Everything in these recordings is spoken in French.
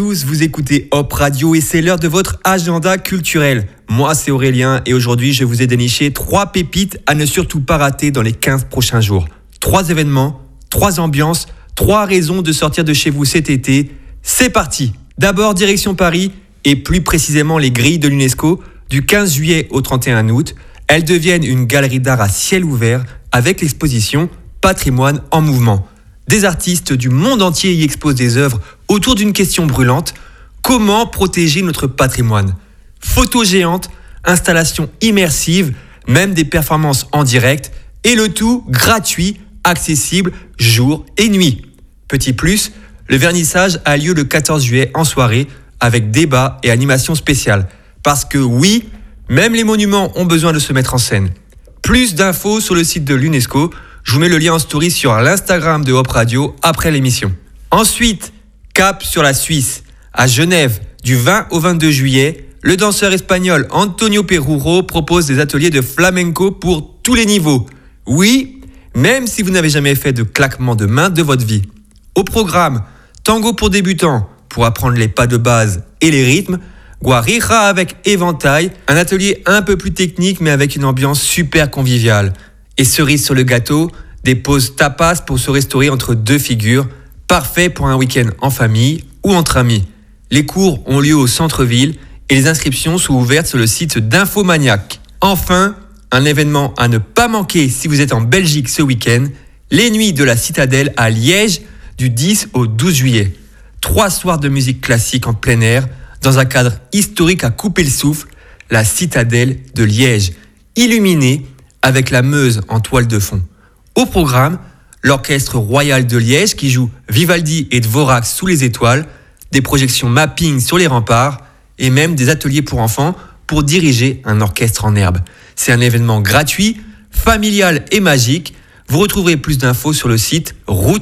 Tous, vous écoutez Hop Radio et c'est l'heure de votre agenda culturel. Moi, c'est Aurélien et aujourd'hui, je vous ai déniché 3 pépites à ne surtout pas rater dans les 15 prochains jours. 3 événements, 3 ambiances, 3 raisons de sortir de chez vous cet été. C'est parti! D'abord, direction Paris et plus précisément les grilles de l'UNESCO du 15 juillet au 31 août. Elles deviennent une galerie d'art à ciel ouvert avec l'exposition Patrimoine en mouvement. Des artistes du monde entier y exposent des œuvres autour d'une question brûlante, comment protéger notre patrimoine ? Photos géantes, installations immersives, même des performances en direct, et le tout gratuit, accessible jour et nuit. Petit plus, le vernissage a lieu le 14 juillet en soirée, avec débat et animation spéciale. Parce que oui, même les monuments ont besoin de se mettre en scène. Plus d'infos sur le site de l'UNESCO, je vous mets le lien en story sur l'Instagram de Hop Radio après l'émission. Ensuite, cap sur la Suisse. À Genève, du 20 au 22 juillet, le danseur espagnol Antonio Peruro propose des ateliers de flamenco pour tous les niveaux. Oui, même si vous n'avez jamais fait de claquement de main de votre vie. Au programme, tango pour débutants, pour apprendre les pas de base et les rythmes, guarija avec éventail, un atelier un peu plus technique mais avec une ambiance super conviviale. Et cerise sur le gâteau, des pauses tapas pour se restaurer entre 2 figures, parfait pour un week-end en famille ou entre amis. Les cours ont lieu au centre-ville et les inscriptions sont ouvertes sur le site d'Infomaniac. Enfin, un événement à ne pas manquer si vous êtes en Belgique ce week-end, les Nuits de la Citadelle à Liège du 10 au 12 juillet. 3 soirs de musique classique en plein air, dans un cadre historique à couper le souffle, la Citadelle de Liège, illuminée avec la Meuse en toile de fond. Au programme, l'Orchestre Royal de Liège qui joue Vivaldi et Dvorak sous les étoiles, des projections mapping sur les remparts et même des ateliers pour enfants pour diriger un orchestre en herbe. C'est un événement gratuit, familial et magique. Vous retrouverez plus d'infos sur le site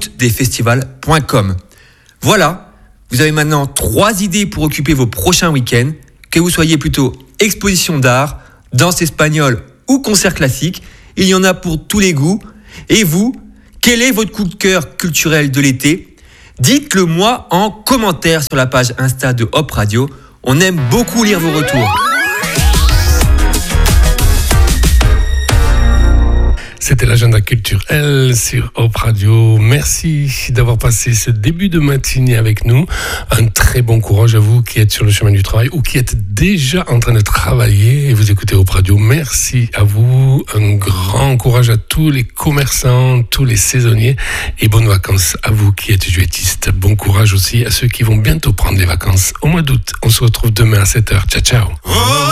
routedesfestivals.com. Voilà, vous avez maintenant 3 idées pour occuper vos prochains week-ends, que vous soyez plutôt exposition d'art, danse espagnole ou concert classique, il y en a pour tous les goûts. Et vous, quel est votre coup de cœur culturel de l'été ? Dites-le moi en commentaire sur la page Insta de Hop Radio. On aime beaucoup lire vos retours. C'était l'agenda culturel sur Hop Radio. Merci d'avoir passé ce début de matinée avec nous. Un très bon courage à vous qui êtes sur le chemin du travail ou qui êtes déjà en train de travailler et vous écoutez Hop Radio. Merci à vous. Un grand courage à tous les commerçants, tous les saisonniers et bonnes vacances à vous qui êtes duettistes. Bon courage aussi à ceux qui vont bientôt prendre des vacances au mois d'août. On se retrouve demain à 7h. Ciao, ciao.